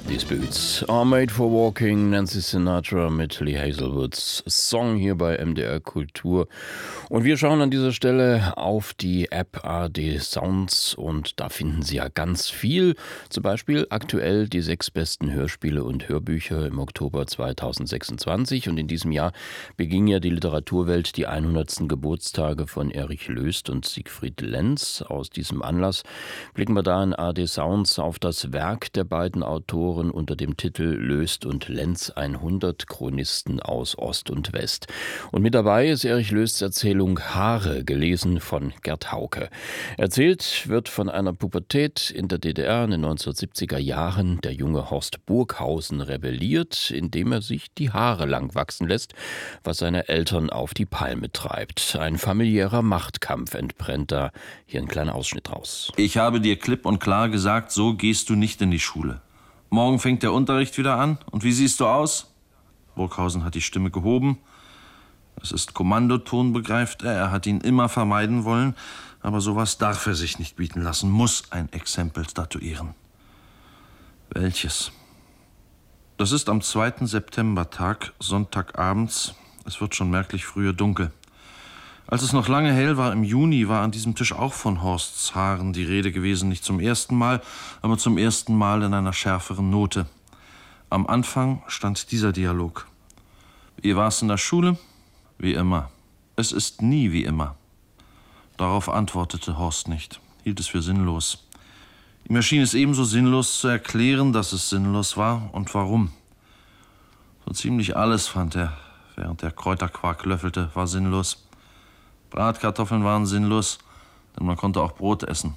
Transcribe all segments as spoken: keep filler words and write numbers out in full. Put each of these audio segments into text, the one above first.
These Boots are made for walking. Nancy Sinatra mit Lee Hazelwoods Song hier bei M D R Kultur. Und wir schauen an dieser Stelle auf die App A R D Sounds und da finden Sie ja ganz viel. Zum Beispiel aktuell die sechs besten Hörspiele und Hörbücher im Oktober zweitausendsechsundzwanzig. Und in diesem Jahr beging ja die Literaturwelt die hundertsten Geburtstage von Erich Löst und Siegfried Lenz. Aus diesem Anlass blicken wir da in A R D Sounds auf das Werk der beiden Autoren unter dem Titel Löst und Lenz hundert Chronisten aus Ost und West. Und mit dabei ist Erich Lösts Erzählung Haare, gelesen von Gerd Hauke. Erzählt wird von einer Pubertät in der D D R in den neunzehnhundertsiebziger Jahren. Der junge Horst Burghausen rebelliert, indem er sich die Haare lang wachsen lässt, was seine Eltern auf die Palme treibt. Ein familiärer Machtkampf entbrennt da. Hier ein kleiner Ausschnitt raus. Ich habe dir klipp und klar gesagt, so gehst du nicht in die Schule. Morgen fängt der Unterricht wieder an. Und wie siehst du aus? Burghausen hat die Stimme gehoben. Es ist Kommandoton, begreift er. Er hat ihn immer vermeiden wollen. Aber sowas darf er sich nicht bieten lassen. Muss ein Exempel statuieren. Welches? Das ist am zweiten Septembertag, Sonntagabends. Es wird schon merklich früher dunkel. Als es noch lange hell war im Juni, war an diesem Tisch auch von Horsts Haaren die Rede gewesen. Nicht zum ersten Mal, aber zum ersten Mal in einer schärferen Note. Am Anfang stand dieser Dialog. Wie war's in der Schule? Wie immer. Es ist nie wie immer. Darauf antwortete Horst nicht, hielt es für sinnlos. Ihm erschien es ebenso sinnlos zu erklären, dass es sinnlos war und warum. So ziemlich alles, fand er, während er Kräuterquark löffelte, war sinnlos. Bratkartoffeln waren sinnlos, denn man konnte auch Brot essen.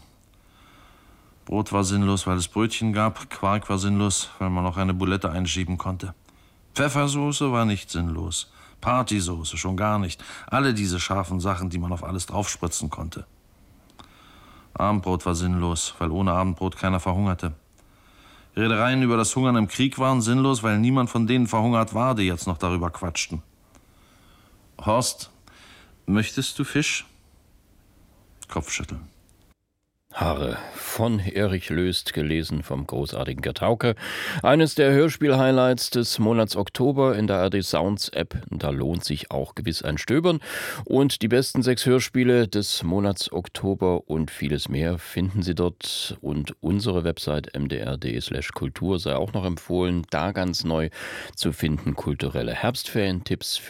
Brot war sinnlos, weil es Brötchen gab. Quark war sinnlos, weil man auch eine Boulette einschieben konnte. Pfeffersoße war nicht sinnlos. Partysoße schon gar nicht. Alle diese scharfen Sachen, die man auf alles draufspritzen konnte. Abendbrot war sinnlos, weil ohne Abendbrot keiner verhungerte. Redereien über das Hungern im Krieg waren sinnlos, weil niemand von denen verhungert war, die jetzt noch darüber quatschten. Horst, möchtest du Fisch? Kopfschütteln. Haare von Erich Löst, gelesen vom großartigen Gerd Hauke. Eines der Hörspiel-Highlights des Monats Oktober in der A R D Sounds App. Da lohnt sich auch gewiss ein Stöbern. Und die besten sechs Hörspiele des Monats Oktober und vieles mehr finden Sie dort. Und unsere Website m d r punkt d e slash kultur sei auch noch empfohlen. Da ganz neu zu finden kulturelle Herbstferien-Tipps für